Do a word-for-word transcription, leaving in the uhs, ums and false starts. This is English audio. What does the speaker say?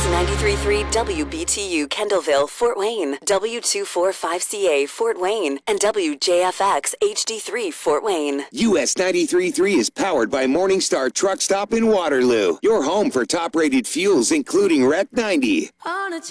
ninety-three point three W B T U Kendallville, Fort Wayne, W two forty-five C A Fort Wayne, and W J F X H D three Fort Wayne. U S ninety-three point three is powered by Morningstar Truck Stop in Waterloo, your home for top-rated fuels, including Rec ninety.